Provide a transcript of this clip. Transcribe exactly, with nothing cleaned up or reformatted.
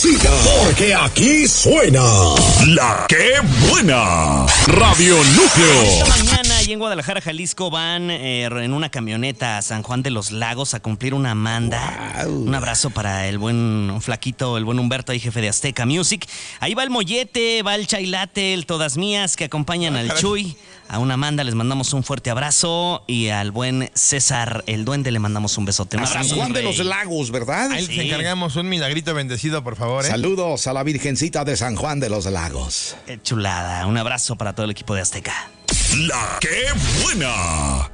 siga, porque aquí suena La Que Buena. Radio Núcleo. Esta mañana y en Guadalajara, Jalisco, van eh, en una camioneta a San Juan de los Lagos a cumplir una manda. Wow. Un abrazo para el buen flaquito, el buen Humberto, ahí jefe de Azteca Music. Ahí va el Mollete, va el Chailate, el Todas Mías, que acompañan al Chuy. A una Amanda les mandamos un fuerte abrazo y al buen César, el duende, le mandamos un besote. Un a San Juan de los Lagos, ¿verdad? Ahí sí. Les encargamos un milagrito bendecido, por favor. ¿eh? Saludos a la Virgencita de San Juan de los Lagos. Qué chulada. Un abrazo para todo el equipo de Azteca. La Que Buena.